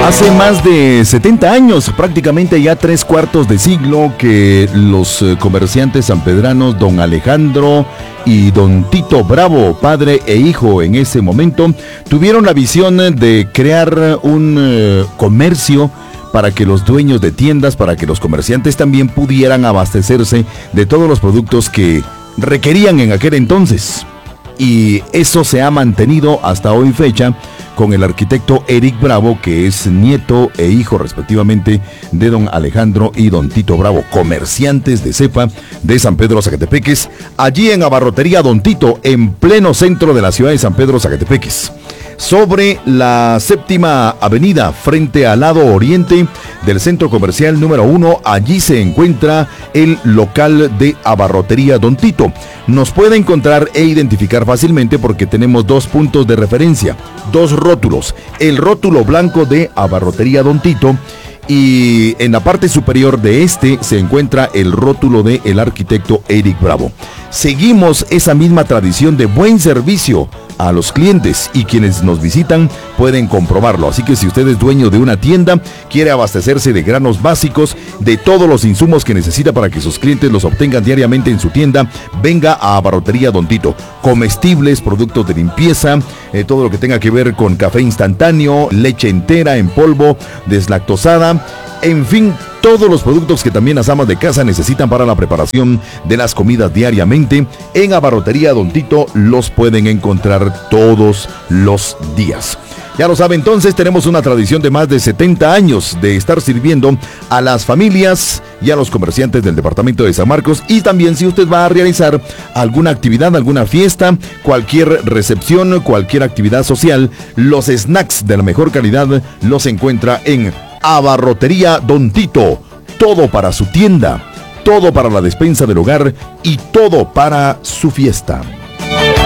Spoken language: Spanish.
Hace más de 70 años, prácticamente ya 3/4 de siglo, que los comerciantes sanpedranos don Alejandro y don Tito Bravo, padre e hijo en ese momento, tuvieron la visión de crear un comercio para que los dueños de tiendas, para que los comerciantes también pudieran abastecerse de todos los productos que requerían en aquel entonces. Y eso se ha mantenido hasta hoy fecha con el arquitecto Eric Bravo, que es nieto e hijo respectivamente de don Alejandro y don Tito Bravo, comerciantes de cepa de San Pedro Zacatepeques, allí en Abarrotería Don Tito, en pleno centro de la ciudad de San Pedro Zacatepeques, sobre la 7ª Avenida, frente al lado oriente del centro comercial número 1. Allí se encuentra el local de Abarrotería Don Tito. Nos puede encontrar e identificar fácilmente porque tenemos dos puntos de referencia, dos rótulos. El rótulo blanco de Abarrotería Don Tito, y en la parte superior de este se encuentra el rótulo de el arquitecto Eric Bravo. Seguimos esa misma tradición de buen servicio a los clientes, y quienes nos visitan pueden comprobarlo. Así que si usted es dueño de una tienda, quiere abastecerse de granos básicos, de todos los insumos que necesita para que sus clientes los obtengan diariamente en su tienda, venga a Abarrotería Don Tito. Comestibles, productos de limpieza, todo lo que tenga que ver con café instantáneo, leche entera en polvo, deslactosada, en fin, todos los productos que también las amas de casa necesitan para la preparación de las comidas diariamente, en Abarrotería Don Tito los pueden encontrar todos los días. Ya lo sabe, entonces tenemos una tradición de más de 70 años de estar sirviendo a las familias y a los comerciantes del departamento de San Marcos. Y también si usted va a realizar alguna actividad, alguna fiesta, cualquier recepción, cualquier actividad social, los snacks de la mejor calidad los encuentra en Abarrotería Don Tito. Todo para su tienda, todo para la despensa del hogar y todo para su fiesta.